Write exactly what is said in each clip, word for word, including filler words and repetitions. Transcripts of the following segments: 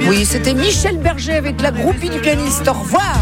Oui, c'était Michel Berger avec la groupie du pianiste. Au revoir.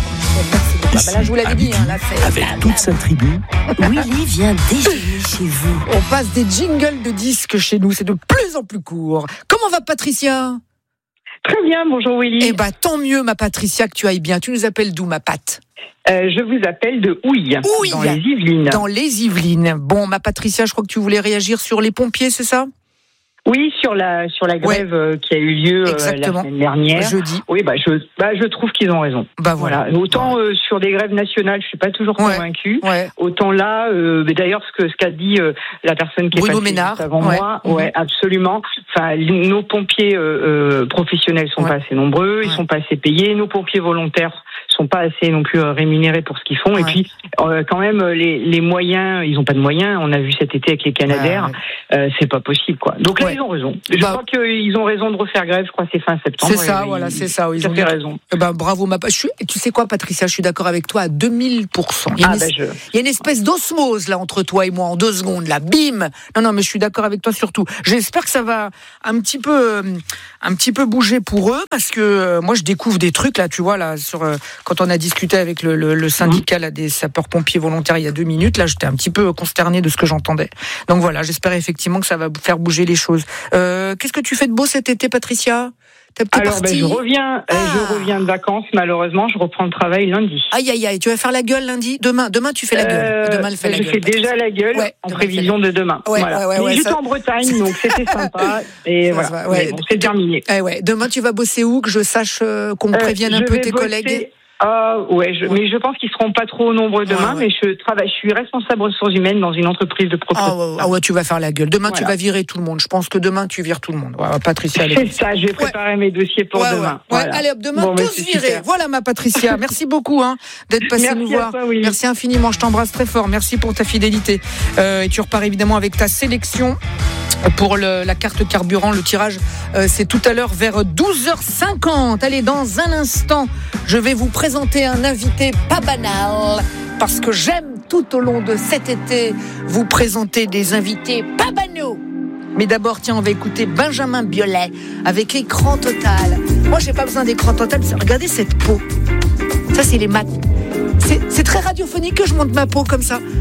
Ah bah là, je vous l'avais dit, hein, là, c'est... Avec toute sa tribu, Willy vient déjeuner chez vous. On passe des jingles de disques chez nous, c'est de plus en plus court. Comment va Patricia ? Très bien, bonjour Willy. Eh bah tant mieux ma Patricia que tu ailles bien. Tu nous appelles d'où ma patte ? Euh, je vous appelle de Houille, Houille, dans les Yvelines. Dans les Yvelines. Bon, ma Patricia, je crois que tu voulais réagir sur les pompiers, c'est ça ? Oui, sur la sur la grève ouais. euh, qui a eu lieu euh, la semaine dernière. Jeudi. Oui, bah je bah je trouve qu'ils ont raison. Bah voilà. voilà. Autant euh, sur des grèves nationales, je suis pas toujours ouais. convaincue. Ouais. Autant là, euh, mais d'ailleurs ce que ce qu'a dit euh, la personne qui Bruno est passée Ménard. avant ouais. moi, mmh. ouais, absolument. Enfin, nos pompiers euh, euh, professionnels sont ouais. pas assez nombreux, ils ouais. sont pas assez payés. Nos pompiers volontaires sont pas assez non plus euh, rémunérés pour ce qu'ils font. Ouais. Et puis euh, quand même les les moyens, ils ont pas de moyens. On a vu cet été avec les Canadaires, ouais. euh, c'est pas possible quoi. Donc là ouais. ils ont raison. Je bah, Je crois qu'ils ont raison de refaire grève, je crois que c'est fin septembre. C'est ça, voilà, c'est ça. Ils ont fait raison. Eh ben, bravo, ma... je suis... Tu sais quoi, Patricia, je suis d'accord avec toi à deux mille pour cent. Il y a, ah, une... ben je... Il y a une espèce d'osmose, là, entre toi et moi, en deux secondes, là, bim. Non, non, mais je suis d'accord avec toi surtout. J'espère que ça va un petit peu, un petit peu bouger pour eux, parce que euh, moi, je découvre des trucs, là, tu vois, là, sur, euh, quand on a discuté avec le, le, le syndicat là, des sapeurs-pompiers volontaires il y a deux minutes, là, j'étais un petit peu consterné de ce que j'entendais. Donc voilà, j'espère effectivement que ça va faire bouger les choses. Euh, qu'est-ce que tu fais de beau cet été, Patricia ? Alors, ben, je reviens, ah. euh, je reviens de vacances. Malheureusement, je reprends le travail lundi. Aïe, aïe, aïe. Tu vas faire la gueule lundi ? Demain, demain, tu fais la gueule. Euh, demain, elle fait la je gueule. fais déjà la gueule ouais, en prévision de demain. Ouais, voilà. ouais, ouais, J'étais ça... en Bretagne, donc c'était sympa. Et ça voilà. Ouais. Bon, c'est terminé. Ouais, ouais. Demain, tu vas bosser où ? Que je sache euh, qu'on euh, prévienne un peu tes bosser... collègues. Ah ouais, je, ouais, mais je pense qu'ils seront pas trop nombreux demain. Ouais, ouais. Mais je travaille, je suis responsable ressources humaines dans une entreprise de propreté. Ah ouais, ah ouais, tu vas faire la gueule. Demain, voilà. Tu vas virer tout le monde. Je pense que demain, tu vires tout le monde. Ouais, Patricia. C'est ça. Je vais préparer ouais. mes dossiers pour ouais, demain. Ouais. Voilà. Ouais, allez hop, demain bon, tous virés. Voilà ma Patricia. Merci beaucoup hein, d'être passée nous voir. Toi, oui. Merci infiniment. Je t'embrasse très fort. Merci pour ta fidélité. Euh, et tu repars évidemment avec ta sélection. Pour le, la carte carburant, le tirage, euh, c'est tout à l'heure vers douze heures cinquante. Allez, dans un instant, je vais vous présenter un invité pas banal, parce que j'aime tout au long de cet été vous présenter des invités pas banaux. Mais d'abord, tiens, on va écouter Benjamin Biolay avec Écran Total. Moi, j'ai pas besoin d'écran total. Regardez cette peau. Ça, c'est les maths. C'est, c'est très radiophonique que je monte ma peau comme ça.